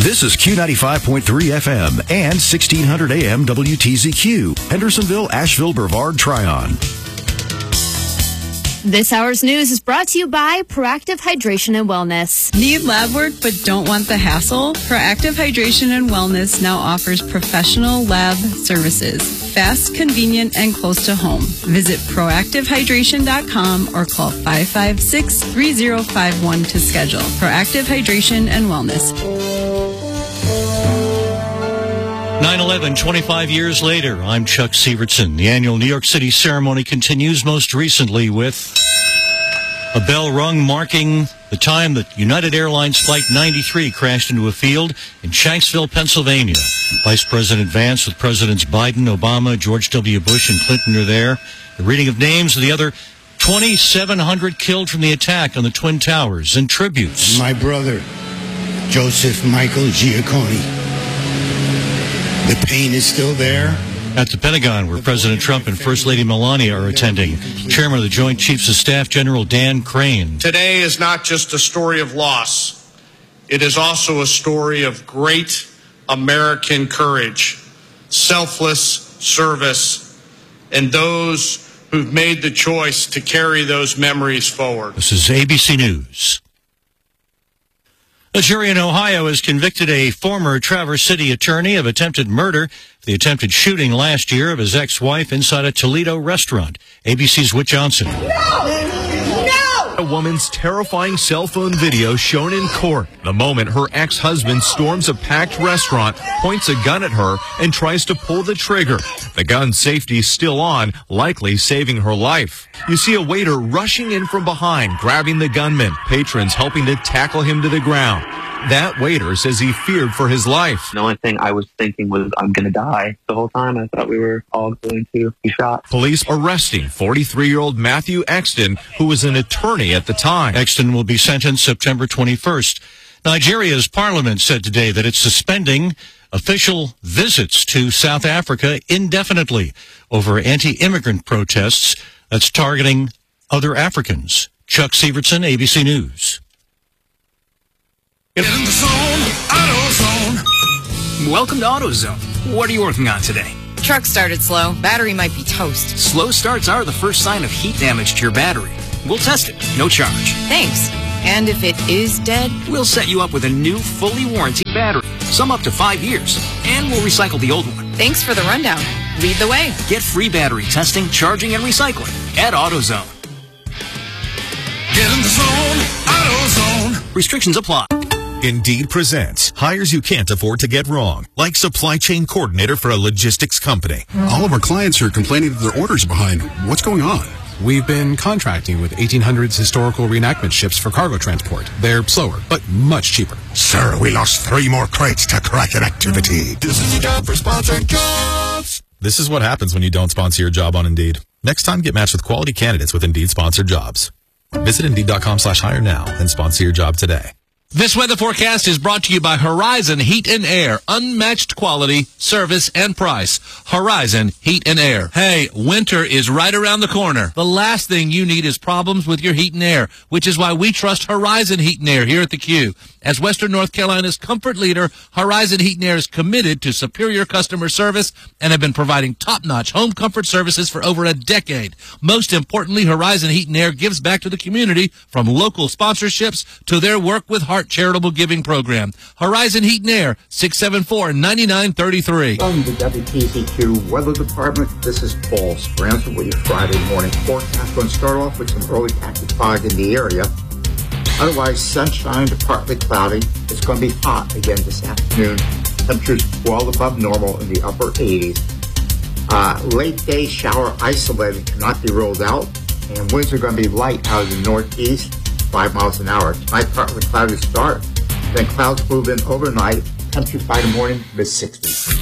This is Q95.3 FM and 1600 AM WTZQ, Hendersonville, Asheville, Brevard, Tryon. This hour's news is brought to you by Proactive Hydration and Wellness. Need lab work but don't want the hassle? Proactive Hydration and Wellness now offers professional lab services. Fast, convenient, and close to home. Visit proactivehydration.com or call 556-3051 to schedule. Proactive Hydration and Wellness. 9/11, 25 years later. I'm Chuck Sievertson. The annual New York City ceremony continues, most recently with a bell rung marking the time that United Airlines Flight 93 crashed into a field in Shanksville, Pennsylvania. Vice President Vance with Presidents Biden, Obama, George W. Bush, and Clinton are there. The reading of names of the other 2,700 killed from the attack on the Twin Towers and tributes. My brother, Joseph Michael Giacconi. The pain is still there. At the Pentagon, where President Trump and First Lady Melania are attending, Chairman of the Joint Chiefs of Staff, General Dan Crane. Today is not just a story of loss. It is also a story of great American courage, selfless service, and those who've made the choice to carry those memories forward. This is ABC News. A jury in Ohio has convicted a former Traverse City attorney of attempted murder for the attempted shooting last year of his ex-wife inside a Toledo restaurant. ABC's Whit Johnson. A woman's terrifying cell phone video shown in court. The moment her ex-husband storms a packed restaurant, points a gun at her, and tries to pull the trigger. The gun's safety still on, likely saving her life. You see a waiter rushing in from behind, grabbing the gunman, patrons helping to tackle him to the ground. That waiter says he feared for his life. The only thing I was thinking was, I'm going to die. The whole time I thought we were all going to be shot. Police arresting 43-year-old Matthew Exton, who was an attorney at the time. Exton will be sentenced September 21st. Nigeria's parliament said today that it's suspending official visits to South Africa indefinitely over anti-immigrant protests that's targeting other Africans. Chuck Sievertson, ABC News. Get in the zone, AutoZone. Welcome to AutoZone. What are you working on today? Truck started slow. Battery might be toast. Slow starts are the first sign of heat damage to your battery. We'll test it. No charge. Thanks. And if it is dead? We'll set you up with a new, fully warranted battery. Some up to 5 years. And we'll recycle the old one. Thanks for the rundown. Lead the way. Get free battery testing, charging, and recycling at AutoZone. Get in the zone, AutoZone. Restrictions apply. Indeed presents hires you can't afford to get wrong, like supply chain coordinator for a logistics company. All of our clients are complaining that their orders are behind. What's going on? We've been contracting with 1800s historical reenactment ships for cargo transport. They're slower, but much cheaper. Sir, we lost 3 more crates to Kraken activity. This is your job for sponsored jobs. This is what happens when you don't sponsor your job on Indeed. Next time, get matched with quality candidates with Indeed sponsored jobs. Visit Indeed.com/hire now and sponsor your job today. This weather forecast is brought to you by Horizon Heat and Air. Unmatched quality, service, and price. Horizon Heat and Air. Hey, winter is right around the corner. The last thing you need is problems with your heat and air, which is why we trust Horizon Heat and Air here at the Q. As Western North Carolina's comfort leader, Horizon Heat and Air is committed to superior customer service and have been providing top-notch home comfort services for over a decade. Most importantly, Horizon Heat and Air gives back to the community from local sponsorships to their work with Heart Charitable Giving Program. Horizon Heat and Air, 674-9933. From the WTZQ Weather Department, this is Paul Sprancer with your Friday morning forecast. Going to start off with some early active fog in the area. Otherwise, sunshine to partly cloudy. It's going to be hot again this afternoon. Temperatures well above normal in the upper 80s. Late day shower isolated cannot be ruled out. And winds are going to be light out of the northeast, 5 miles an hour. Tonight, partly cloudy start. Then clouds move in overnight. Temperatures by the morning, mid-60s.